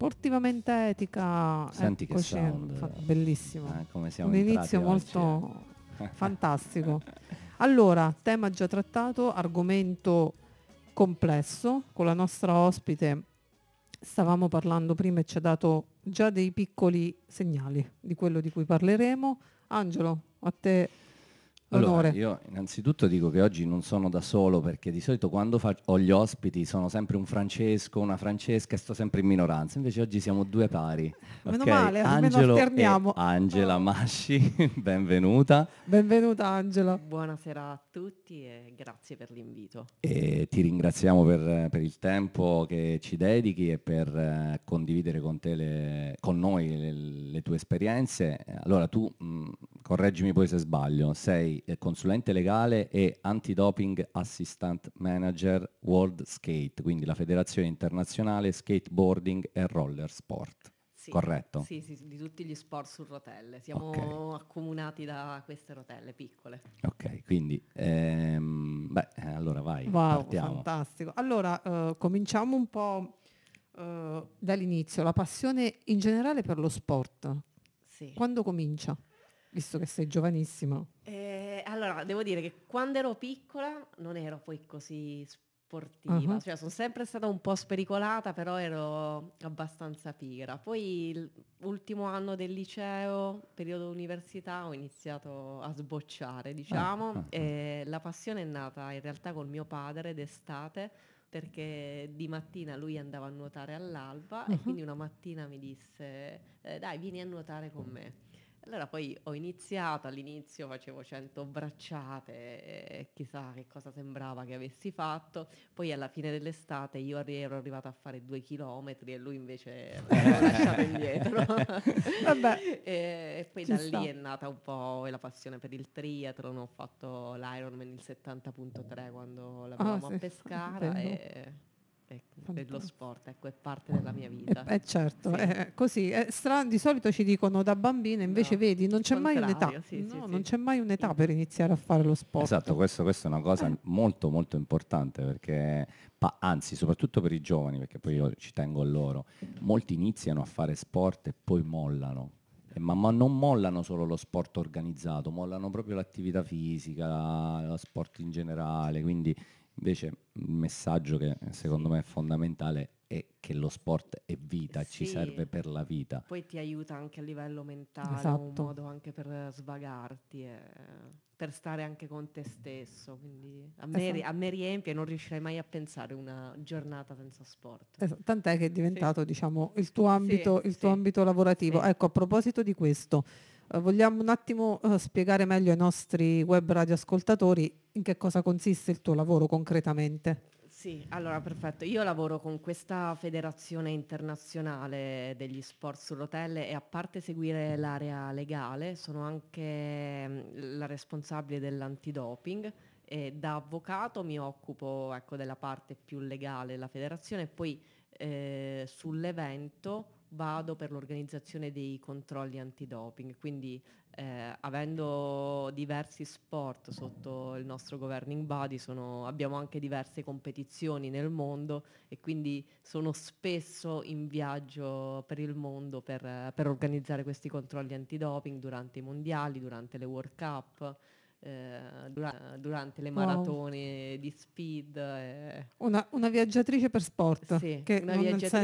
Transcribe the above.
sportivamente etica. Senti che Eccoci, sound. bellissimo. Come siamo Un entrati inizio oggi, molto fantastico. Allora, tema già trattato, argomento complesso. Con la nostra ospite stavamo parlando prima e ci ha dato già dei piccoli segnali di quello di cui parleremo. Angelo, a te Allora, l'onore. io innanzitutto dico che oggi non sono da solo perché di solito quando ho gli ospiti sono sempre un Francesco, una Francesca e sto sempre in minoranza. Invece oggi siamo due pari, Meno ok? male, almeno Angelo e alterniamo. Angela Oh. Masci, benvenuta. Benvenuta Angela. Buonasera a tutti e grazie per l'invito. E ti ringraziamo per il tempo che ci dedichi e per condividere con noi le tue esperienze. Allora tu, correggimi poi se sbaglio, sei consulente legale e Anti-Doping Assistant Manager World Skate, quindi la Federazione Internazionale Skateboarding e Roller Sport. Sì, Corretto? sì, di tutti gli sport su rotelle. Ok. Siamo accomunati da queste rotelle piccole. Ok, quindi allora vai, Wow, partiamo. fantastico. Allora, cominciamo un po' dall'inizio. La passione in generale per lo sport. Sì. Quando comincia? Visto che sei giovanissima. Allora, devo dire che quando ero piccola non ero poi così sportiva, Uh-huh. cioè sono sempre stata un po' spericolata, però ero abbastanza pigra. Poi l'ultimo anno del liceo, periodo università, ho iniziato a sbocciare, diciamo, e la passione è nata in realtà col mio padre d'estate, perché di mattina lui andava a nuotare all'alba e quindi una mattina mi disse dai, vieni a nuotare con me. Allora poi ho iniziato, all'inizio facevo 100 bracciate e chissà che cosa sembrava che avessi fatto, poi alla fine dell'estate io ero arrivata a fare 2 chilometri e lui invece l'avevo lasciato indietro. Vabbè, E poi ci da sta. lì è nata un po' la passione per il triathlon, ho fatto l'Ironman il 70.3 quando Ah, l'avevamo a sì, Pescara bello. e lo Fantastico. sport, ecco, è parte della mia vita. Certo, Sì. è così. È strano, di solito ci dicono da bambina, invece No, vedi, non il c'è mai un'età. contrario, sì, No, non sì. c'è mai un'età per iniziare a fare lo Esatto, sport. questa è una cosa molto molto importante perché, anzi, soprattutto per i giovani, perché poi io ci tengo a loro, molti iniziano a fare sport e poi mollano. Ma non mollano solo lo sport organizzato, mollano proprio l'attività fisica, lo sport in generale. Quindi invece il messaggio che secondo Sì. me è fondamentale è che lo sport è vita, ci Sì, serve per la vita. poi ti aiuta anche a livello mentale, è un Esatto. modo anche per svagarti e per stare anche con te stesso, quindi Esatto. a me riempie e non riuscirei mai a pensare una giornata senza sport. Tant'è che è Sì, diventato, diciamo, sì, il tuo sì, ambito lavorativo. sì. Ecco, a proposito di questo, vogliamo un attimo spiegare meglio ai nostri web radioascoltatori in che cosa consiste il tuo lavoro concretamente. Sì, allora perfetto. Io lavoro con questa federazione internazionale degli sport su rotelle e a parte seguire l'area legale, sono anche la responsabile dell'antidoping e da avvocato mi occupo, ecco, della parte più legale della federazione e poi sull'evento vado per l'organizzazione dei controlli antidoping, quindi avendo diversi sport sotto il nostro governing body, abbiamo anche diverse competizioni nel mondo e quindi sono spesso in viaggio per il mondo per organizzare questi controlli antidoping durante i mondiali, durante le World Cup, durante le Wow. maratone di speed. Una viaggiatrice per sport, Sì, che una non nel viaggiatrice